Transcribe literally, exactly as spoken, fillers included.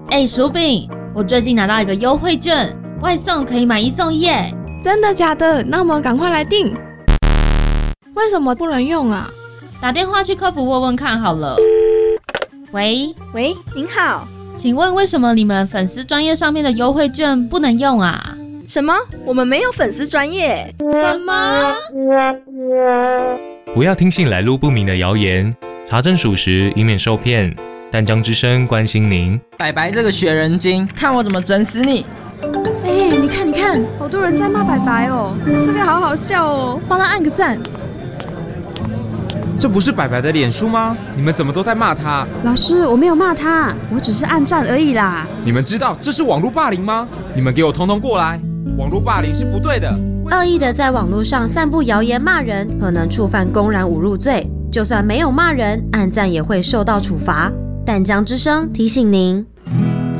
哎、欸，薯饼，我最近拿到一个优惠券，外送可以买一送一耶！ 真的假的？那我们赶快来订。为什么不能用啊？ 打电话去客服问问看好了。喂喂，您好， 请问为什么你们粉丝专页上面的优惠券不能用啊？ 什么？我们没有粉丝专页？ 什么？ 不要听信来路不明的谣言，查证属实，以免受骗。淡江之声关心您。 白白这个学人精，看我怎么整死你！ 哎、欸，你看，你看，好多人在骂白白哦，这个好好笑哦，帮他按个赞。 这不是白白的脸书吗？你们怎么都在骂他？ 老师，我没有骂他，我只是按赞而已啦。 你们知道这是网络霸凌吗？你们给我通通过来！网络霸凌是不对的。 恶意的在网络上散布谣言骂人，可能触犯公然侮辱罪。就算没有骂人，按赞也会受到处罚。淡江之声提醒您。